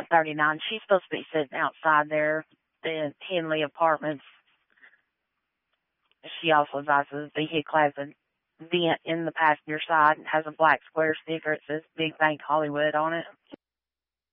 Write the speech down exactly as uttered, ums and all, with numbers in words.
thirty-nine. She's supposed to be sitting outside there, the Henley Apartments. She also advises the vehicle has a vent in the passenger side and has a black square sticker. It says Big Bank Hollywood on it.